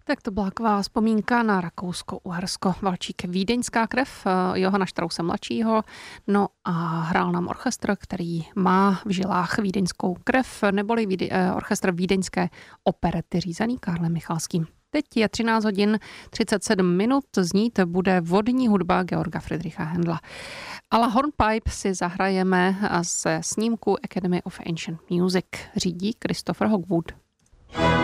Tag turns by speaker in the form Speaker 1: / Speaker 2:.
Speaker 1: Tak to byla taková vzpomínka na Rakousko-Uhersko. Valčík Vídeňská krev Johana Strause mladšího. No a hrál nám orchestr, který má v žilách vídeňskou krev, neboli orchestr vídeňské operety řízený Karlem Michalským. Teď je 13 hodin 37 minut, znít bude vodní hudba Georga Friedricha Händla. Ale Hornpipe si zahrajeme ze snímku Academy of Ancient Music. Řídí Christopher Hogwood.